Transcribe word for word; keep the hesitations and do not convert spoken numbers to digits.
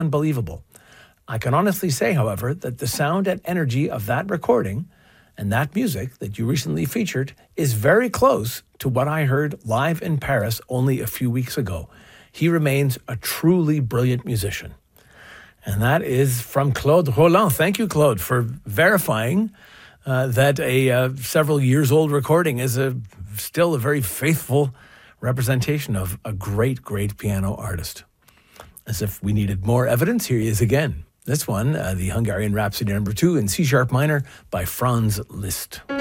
unbelievable. I can honestly say, however, that the sound and energy of that recording and that music that you recently featured is very close to what I heard live in Paris only a few weeks ago. He remains a truly brilliant musician. And that is from Claude Roland. Thank you, Claude, for verifying uh, that a uh, several years old recording is a still a very faithful representation of a great, great piano artist. As if we needed more evidence, here he is again. This one, uh, the Hungarian Rhapsody number two in C-sharp minor by Franz Liszt.